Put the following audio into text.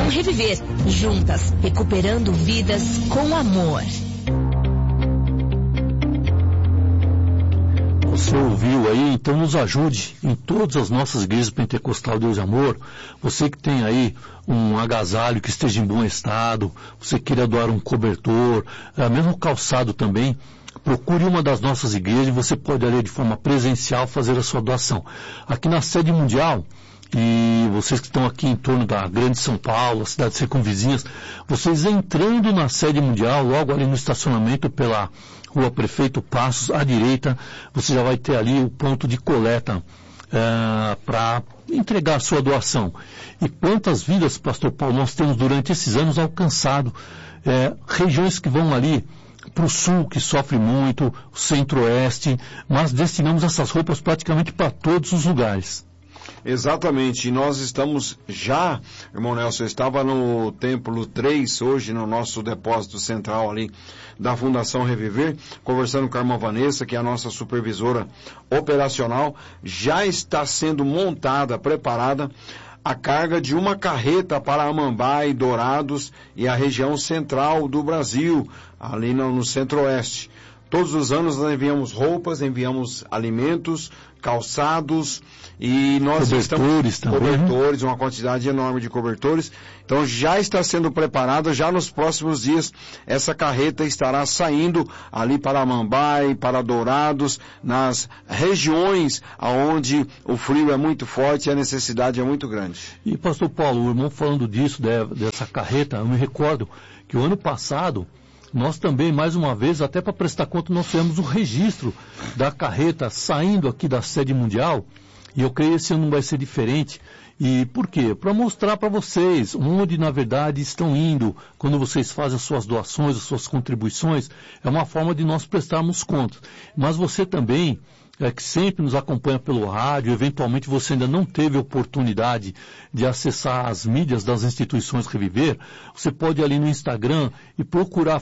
Fundação Reviver. Juntas, recuperando vidas com amor. Você ouviu aí, então nos ajude em todas as nossas igrejas Pentecostal Deus de Amor. Você que tem aí um agasalho que esteja em bom estado, você queira doar um cobertor, mesmo calçado também, procure uma das nossas igrejas e você pode ali de forma presencial fazer a sua doação. Aqui na sede mundial, e vocês que estão aqui em torno da Grande São Paulo, as cidades circunvizinhas, vocês entrando na sede mundial, logo ali no estacionamento pela Rua Prefeito Passos, à direita, você já vai ter ali o ponto de coleta para entregar a sua doação. E quantas vidas, Pastor Paulo, nós temos durante esses anos alcançado, regiões que vão ali para o sul, que sofre muito, o centro-oeste, mas destinamos essas roupas praticamente para todos os lugares. Exatamente, e nós estamos já, irmão Nelson, eu estava no Templo 3, hoje no nosso depósito central ali da Fundação Reviver, conversando com a irmã Vanessa, que é a nossa supervisora operacional, já está sendo montada, preparada, a carga de uma carreta para Amambai, Dourados e a região central do Brasil, ali no centro-oeste. Todos os anos nós enviamos roupas, enviamos alimentos, calçados e nós cobertores também. Cobertores, uma quantidade enorme de cobertores. Então já está sendo preparada, já nos próximos dias essa carreta estará saindo ali para Amambai, para Dourados, nas regiões onde o frio é muito forte e a necessidade é muito grande. E pastor Paulo, o irmão falando disso, dessa carreta, eu me recordo que o ano passado nós também, mais uma vez, até para prestar conta, nós fizemos o registro da carreta saindo aqui da sede mundial, e eu creio que esse ano não vai ser diferente. E por quê? Para mostrar para vocês onde, na verdade, estão indo, quando vocês fazem as suas doações, as suas contribuições, é uma forma de nós prestarmos conta. Mas você também, que sempre nos acompanha pelo rádio, eventualmente você ainda não teve oportunidade de acessar as mídias das instituições Reviver, você pode ir ali no Instagram e procurar